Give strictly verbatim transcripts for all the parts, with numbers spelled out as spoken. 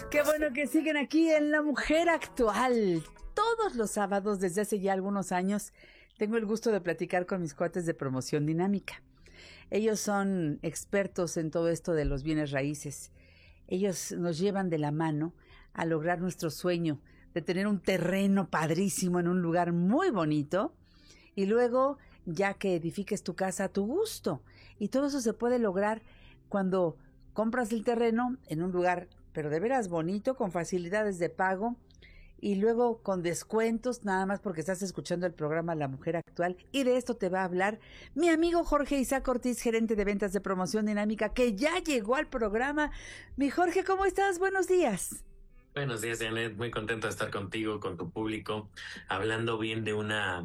Qué bueno que siguen aquí en La Mujer Actual. Todos los sábados desde hace ya algunos años tengo el gusto de platicar con mis cuates de Promoción Dinámica. Ellos son expertos en todo esto de los bienes raíces. Ellos nos llevan de la mano a lograr nuestro sueño de tener un terreno padrísimo en un lugar muy bonito y luego ya que edifiques tu casa a tu gusto. Y todo eso se puede lograr cuando compras el terreno en un lugar, pero de veras bonito, con facilidades de pago y luego con descuentos, nada más porque estás escuchando el programa La Mujer Actual. Y de esto te va a hablar mi amigo Jorge Isaac Ortiz, gerente de ventas de Promoción Dinámica, que ya llegó al programa. Mi Jorge, ¿cómo estás? Buenos días. Buenos días, Janet. Muy contento de estar contigo, con tu público, hablando bien de una,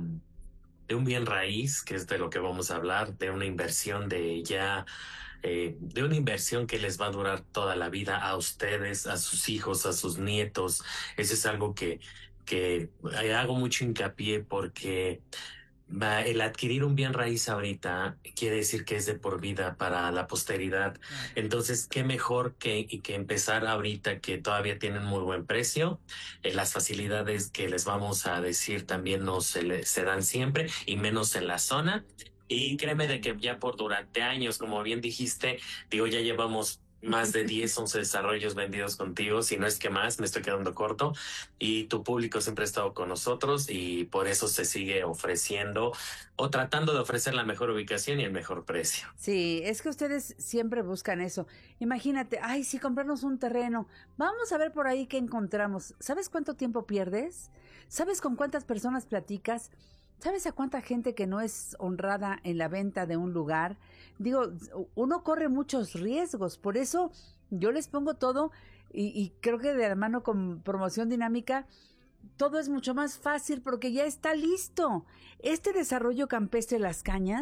de un bien raíz, que es de lo que vamos a hablar, de una inversión de ya, eh, de una inversión que les va a durar toda la vida a ustedes, a sus hijos, a sus nietos. Eso es algo que, que hago mucho hincapié porque Va, el adquirir un bien raíz ahorita quiere decir que es de por vida para la posteridad. Claro. Entonces, qué mejor que, y que empezar ahorita que todavía tienen muy buen precio. Eh, las facilidades que les vamos a decir también no se, le, se dan siempre y menos en la zona. Y créeme de que ya por durante años, como bien dijiste, digo, ya llevamos más de diez, once desarrollos vendidos contigo, si no es que más, me estoy quedando corto, y tu público siempre ha estado con nosotros y por eso se sigue ofreciendo o tratando de ofrecer la mejor ubicación y el mejor precio. Sí, es que ustedes siempre buscan eso. Imagínate, ay, sí, comprarnos un terreno. Vamos a ver por ahí qué encontramos. ¿Sabes cuánto tiempo pierdes? ¿Sabes con cuántas personas platicas? ¿Sabes a cuánta gente que no es honrada en la venta de un lugar? Digo, uno corre muchos riesgos, por eso yo les pongo todo y, y creo que de la mano con Promoción Dinámica todo es mucho más fácil porque ya está listo. Este desarrollo campestre Las Cañas